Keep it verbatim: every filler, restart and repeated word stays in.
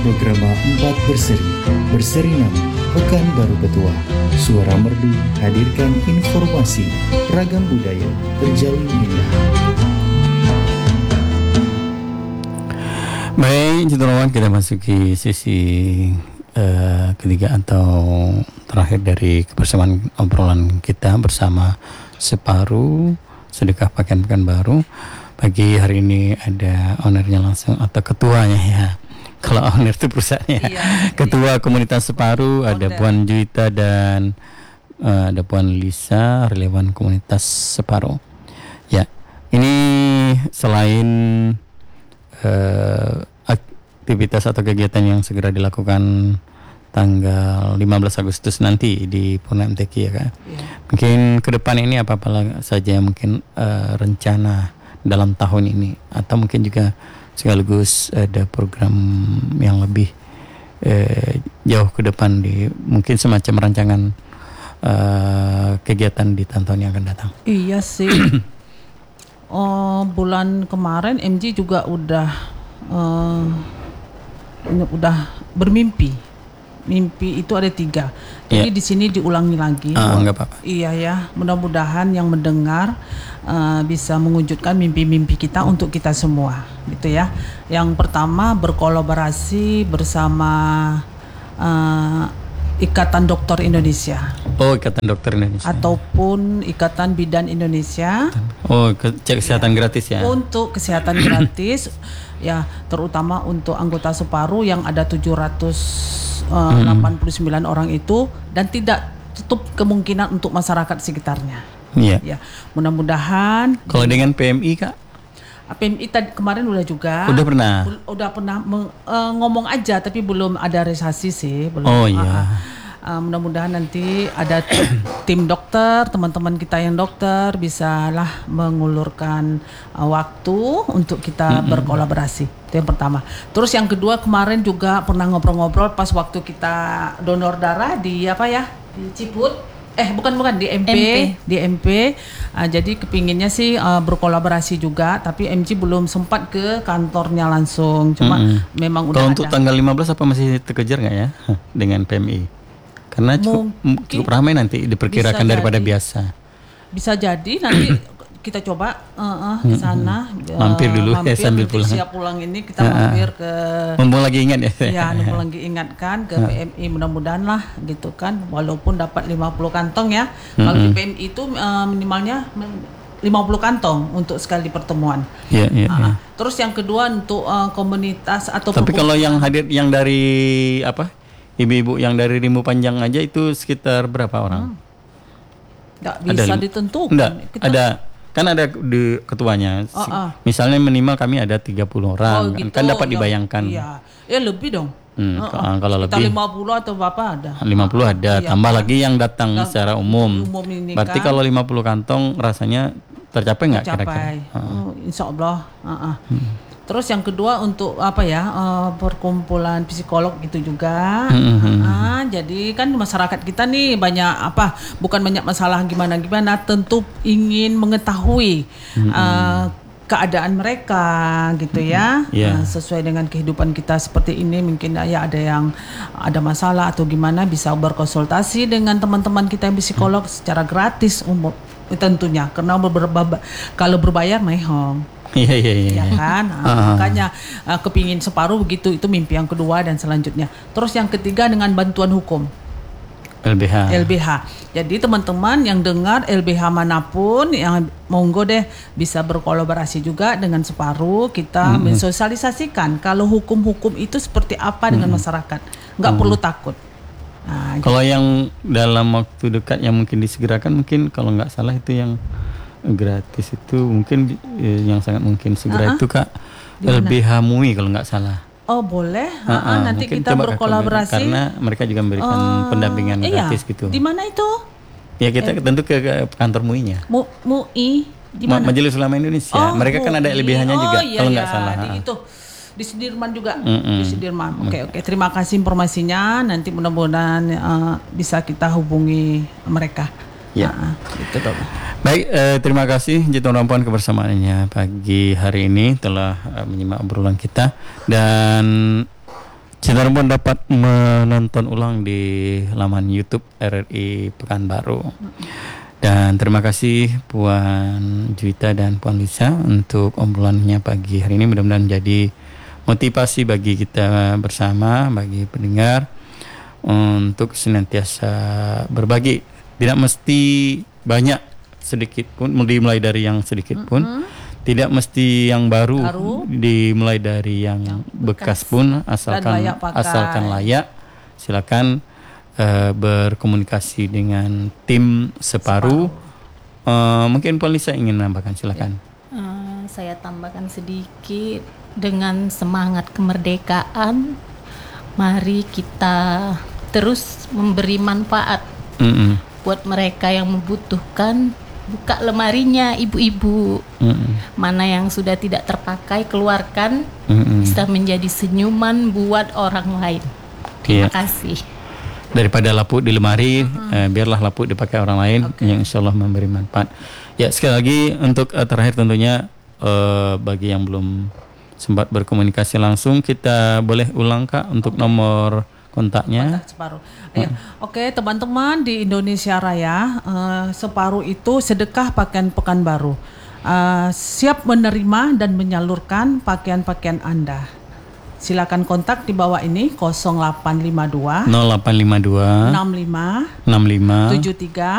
Programa empat Berseri, berseri nama Pekan Baru Petua. Suara Merdu hadirkan informasi, ragam budaya, terjalin indah. Baik, Citarawan, kita masuki sesi uh, ketiga atau terakhir dari kebersamaan obrolan kita bersama Separuh Sedekah Pakaian Pekan Baru. Pagi hari ini ada ownernya langsung atau ketuanya ya. Kalau owner itu perusahaannya. Iya, Ketua iya. Komunitas Separuh ada Puan Juwita dan uh, ada Puan Lisa, relevan komunitas Separuh. Ya, ini selain uh, aktivitas atau kegiatan yang segera dilakukan tanggal lima belas Agustus nanti di Purna M T Q ya kan. Iya. Mungkin ke depan ini apa-apa saja mungkin uh, rencana dalam tahun ini, atau mungkin juga sekaligus ada program yang lebih eh, jauh ke depan di mungkin semacam rancangan eh, kegiatan di tahun yang akan datang. Iya sih. Oh, bulan kemarin M J juga udah uh, udah bermimpi. Mimpi itu ada tiga. Jadi yeah. di sini diulangi lagi. Uh, enggak apa-apa. Iya ya. Mudah-mudahan yang mendengar uh, bisa mewujudkan mimpi-mimpi kita untuk kita semua, gitu ya. Yang pertama berkolaborasi bersama uh, Ikatan Dokter Indonesia. Oh, Ikatan Dokter Indonesia. Ataupun Ikatan Bidan Indonesia. Oh, ke- kesehatan ya. gratis ya. Untuk kesehatan gratis, ya, terutama untuk anggota Separuh yang ada tujuh ratus delapan puluh sembilan hmm. orang itu, dan tidak tutup kemungkinan untuk masyarakat sekitarnya. Iya. Ya, mudah-mudahan. Kalau dengan P M I Kak? P M I tadi kemarin udah juga. Udah pernah. Bu, udah pernah meng, uh, ngomong aja, tapi belum ada realisasi sih. Belum. Oh iya. Uh, uh, mudah-mudahan nanti ada tim dokter, teman-teman kita yang dokter bisalah mengulurkan uh, waktu untuk kita mm-hmm. berkolaborasi. Itu yang pertama. Terus yang kedua, kemarin juga pernah ngobrol-ngobrol pas waktu kita donor darah di apa ya, di Ciput. Eh bukan bukan di M P, M P. Di M P. Uh, jadi kepinginnya sih uh, berkolaborasi juga, tapi M J belum sempat ke kantornya langsung. Cuma mm-hmm. memang udah. Kalau untuk tanggal lima belas apa masih terkejar nggak ya dengan P M I? Karena cukup Mungkin, cukup ramai nanti diperkirakan daripada jadi. biasa. Bisa jadi nanti kita coba uh, uh, ke sana, mampir dulu uh, mampir, ya sambil pulang. Siap pulang ini kita mampir ke. Mumpung lagi ingat ya. Ya, mumpung lagi ingatkan ke P M I, mudah-mudahan lah gitu kan, walaupun dapat lima puluh kantong ya. Mm-hmm. Kalau di P M I itu uh, minimalnya lima puluh kantong untuk sekali pertemuan. Iya, iya, uh, iya. Terus yang kedua untuk uh, komunitas atau. Tapi kalau yang hadir yang dari apa? Ibu-ibu yang dari Rimbu Panjang aja itu sekitar berapa orang? Hmm. Nggak bisa ada ditentukan. Enggak, kita... ada. Kan ada di ketuanya. Oh, oh. Misalnya minimal kami ada tiga puluh orang. Oh, gitu. Kan dapat dibayangkan. Iya. Ya lebih dong. Hmm, oh, oh. Kalau kita lebih lima puluh atau berapa ada? lima puluh ada. Iya, tambah kan? Lagi yang datang Dan, secara umum. umum ini Berarti kan, kalau lima puluh kantong rasanya tercapai enggak kira-kira? Oh, insya Allah. Uh-uh. Hmm. Terus yang kedua untuk apa ya, uh, perkumpulan psikolog gitu juga. Mm-hmm. Uh, jadi kan masyarakat kita nih banyak apa, bukan banyak masalah gimana-gimana, tentu ingin mengetahui mm-hmm. uh, keadaan mereka gitu ya. Mm-hmm. Yeah. Uh, sesuai dengan kehidupan kita seperti ini, mungkin ya ada yang ada masalah atau gimana, bisa berkonsultasi dengan teman-teman kita yang psikolog mm-hmm. secara gratis umum tentunya, karena berba- kalau berbayar mehong. Iya iya iya. Ya kan, nah, uh-huh. makanya uh, kepingin Separuh begitu, itu mimpi yang kedua dan selanjutnya. Terus yang ketiga dengan bantuan hukum. L B H. L B H. Jadi teman-teman yang dengar L B H manapun yang monggo deh bisa berkolaborasi juga dengan Separuh, kita mm-hmm. mensosialisasikan kalau hukum-hukum itu seperti apa dengan mm-hmm. masyarakat. Enggak mm-hmm. perlu takut. Nah, kalau gitu. Yang dalam waktu dekat yang mungkin disegerakan, mungkin kalau nggak salah itu yang gratis itu mungkin eh, yang sangat mungkin segera uh-huh. itu Kak L B H M U I kalau nggak salah. Oh boleh, uh-huh. nanti kita berkolaborasi karena mereka juga memberikan uh, pendampingan iya. gratis gitu. Di mana itu? Ya kita eh. tentu ke, ke kantor M U I-nya. M U I di mana? Majelis Ulama Indonesia. Oh, mereka kan ada L B H-nya oh, juga iya, kalau nggak iya. salah. Di itu di Sudirman juga. Mm-mm. Di Sudirman. Oke okay, oke. Okay. Terima kasih informasinya. Nanti mudah-mudahan uh, bisa kita hubungi mereka. Ya, uh, gitu dong. Baik, eh, terima kasih Jito Rampuan kebersamaannya pagi hari ini telah eh, menyimak obrolan kita, dan Cirebon dapat menonton ulang di laman YouTube R R I Pekanbaru. Dan terima kasih Puan Juwita dan Puan Lisa untuk obrolannya pagi hari ini. Mudah-mudahan jadi motivasi bagi kita bersama, bagi pendengar untuk senantiasa berbagi. Tidak mesti banyak, sedikit pun, dimulai dari yang sedikit pun. Mm-hmm. Tidak mesti yang baru, baru. Dimulai dari yang, yang bekas, bekas pun, asalkan layak asalkan layak. Silakan uh, berkomunikasi dengan tim Separu. Separu. Uh, mungkin Puan Lisa ingin menambahkan, silakan. Ya. Uh, saya tambahkan sedikit, dengan semangat kemerdekaan, mari kita terus memberi manfaat mm-hmm. buat mereka yang membutuhkan. Buka lemarinya ibu-ibu, mm-mm. mana yang sudah tidak terpakai keluarkan, mm-mm. bisa menjadi senyuman buat orang lain. Terima yeah. kasih. Daripada lapuk di lemari, mm-hmm. eh, biarlah lapuk dipakai orang lain, okay. yang insya Allah memberi manfaat. Ya, sekali lagi untuk uh, terakhir tentunya uh, bagi yang belum sempat berkomunikasi langsung, kita boleh ulang Kak untuk okay. nomor kontaknya. Kontak Separu. Ya. Oke, teman-teman di Indonesia Raya, uh, Separu itu sedekah pakaian Pekanbaru. Uh, siap menerima dan menyalurkan pakaian-pakaian Anda. Silakan kontak di bawah ini nol delapan lima dua nol delapan lima dua enam lima enam lima tujuh tiga